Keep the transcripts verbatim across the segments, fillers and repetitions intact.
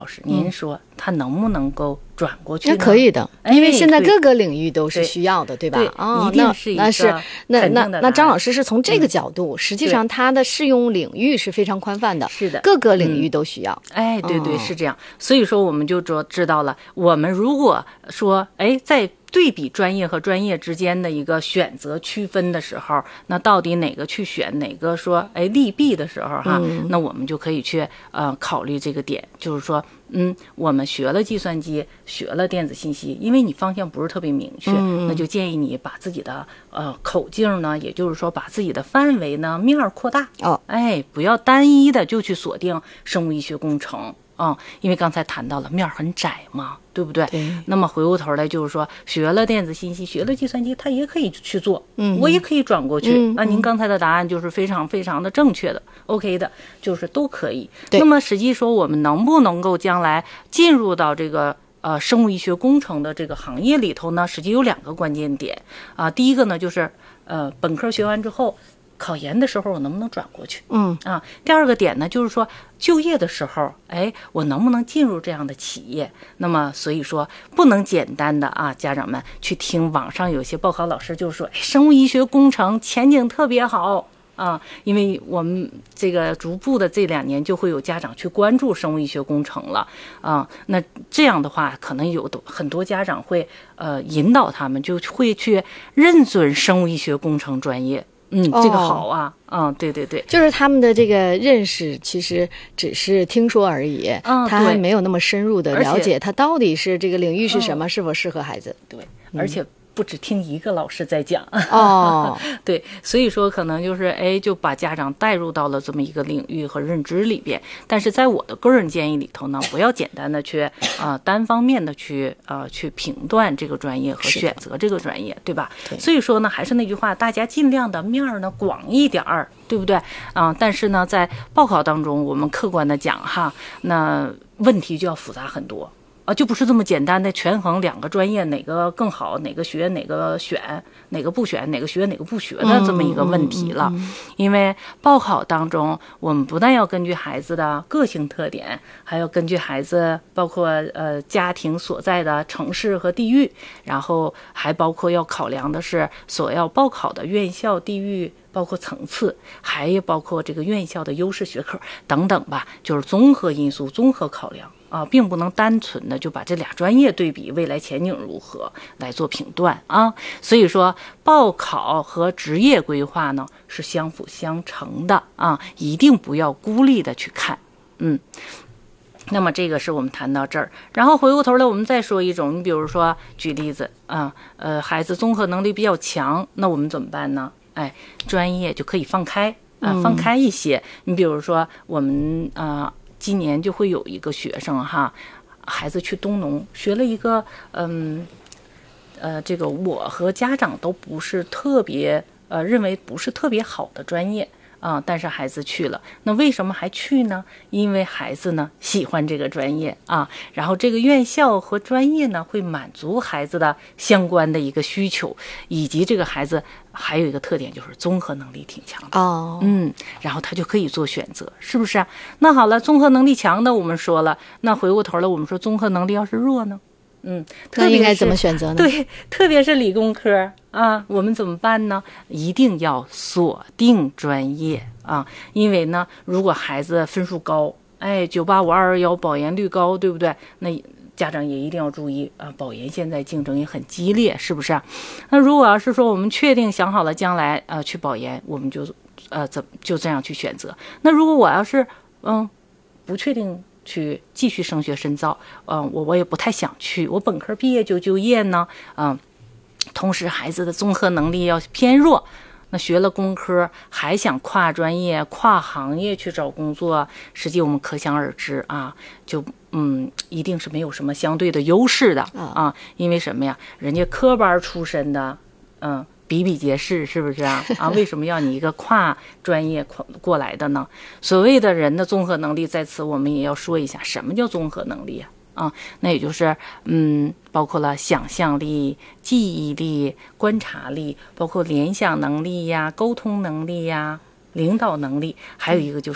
老师，您说他能不能够转过去呢？ 那可以的， 哎因为现在各个领域都是需要的，对吧？ 对， 哦， 一定是一个那那是那那那张老师是从这个角嗯度，实际上他的适用领域是非常宽泛的， 是的， 各个领域都需要。 哎，对对， 哦是这样。所以说，我们就知知道了，我们如果说，哎，在对比专业和专业之间的一个选择区分的时候，那到底哪个去选，哪个说哎利弊的时候哈， 嗯那我们就可以去呃考虑这个点，就是说，嗯，我们学了计算机，学了电子信息，因为你方向不是特别明确， 嗯那就建议你把自己的呃口径呢，也就是说把自己的范围呢面儿扩大， 哦， 哎，不要单一的就去锁定生物医学工程。嗯，因为刚才谈到了面儿很窄嘛，对不对？ 对。 那么回过头来就是说，学了电子信息，学了计算机，他也可以去做， 嗯， 我也可以转过去。 嗯、 啊，您刚才的答案就是非常非常的正确的 ，OK 的，就是都可以。 对。 那么实际说，我们能不能够将来进入到这个呃生物医学工程的这个行业里头呢？实际有两个关键点啊、呃，第一个呢就是呃本科学完之后。考研的时候我能不能转过去？ 嗯啊，第二个点呢，就是说就业的时候，哎，我能不能进入这样的企业？那么所以说不能简单的啊，家长们去听网上有些报考老师就是说，哎，生物医学工程前景特别好啊，因为我们这个逐步的这两年就会有家长去关注生物医学工程了啊，那这样的话，可能有的很多家长会呃引导他们就会去认准生物医学工程专业。嗯，这个好啊，哦、嗯，对对对， 就是他们的这个认识其实只是听说而已， 嗯， 他还没有那么深入的了解他到底是这个领域是什么， 嗯、 是否适合孩子。 对，而且不只听一个老师在讲哦， 对，所以说可能就是哎，就把家长带入到了这么一个领域和认知里边。但是在我的个人建议里头呢，不要简单的去啊、呃、单方面的去呃去评断这个专业和选择这个专业，对吧？ 对， 所以说呢，还是那句话，大家尽量的面儿呢广一点儿，对不对啊、呃？但是呢，在报考当中，我们客观的讲哈，那问题就要复杂很多。啊，就不是这么简单的权衡两个专业哪个更好，哪个学哪个选，哪个不选，哪个学哪个不学的这么一个问题了。 嗯嗯嗯嗯、 因为报考当中，我们不但要根据孩子的个性特点，还要根据孩子包括呃家庭所在的城市和地域，然后还包括要考量的是所要报考的院校地域。包括层次，还包括这个院校的优势学科等等吧，就是综合因素、综合考量啊，并不能单纯的就把这俩专业对比未来前景如何来做评断啊。所以说，报考和职业规划呢是相辅相成的啊，一定不要孤立的去看，嗯。那么这个是我们谈到这儿，然后回过头来我们再说一种，你比如说举例子啊，呃，孩子综合能力比较强，那我们怎么办呢？哎，专业就可以放开啊、呃，放开一些。嗯、你比如说，我们啊、呃，今年就会有一个学生哈，孩子去东农学了一个，嗯，呃，这个我和家长都不是特别呃认为不是特别好的专业。啊、嗯，但是孩子去了，那为什么还去呢？因为孩子呢喜欢这个专业啊，然后这个院校和专业呢会满足孩子的相关的一个需求，以及这个孩子还有一个特点就是综合能力挺强的哦， 嗯，然后他就可以做选择，是不是啊？那好了，综合能力强的我们说了，那回过头来我们说综合能力要是弱呢？嗯， 那应该怎么选择呢？ 对，特别是理工科啊，我们怎么办呢？一定要锁定专业啊，因为呢，如果孩子分数高，哎，九八五二二幺保研率高，对不对？那家长也一定要注意啊，保研现在竞争也很激烈，是不是啊？那如果要是说我们确定想好了将来呃去保研，我们就呃怎就这样去选择。那如果我要是嗯不确定。去继续升学深造，嗯、呃，我我也不太想去，我本科毕业就就业呢，嗯、呃，同时孩子的综合能力要偏弱，那学了工科还想跨专业、跨行业去找工作，实际我们可想而知啊，就嗯，一定是没有什么相对的优势的啊，因为什么呀？人家科班出身的，嗯。比比皆是，是不是啊？啊，为什么要你一个跨专业过来的呢？所谓的人的综合能力，在此我们也要说一下，什么叫综合能力啊？啊，那也就是嗯，包括了想象力、记忆力、观察力，包括联想能力呀、沟通能力呀、领导能力，还有一个就是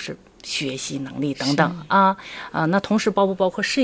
学习能力等等啊啊。那同时包不包括事业？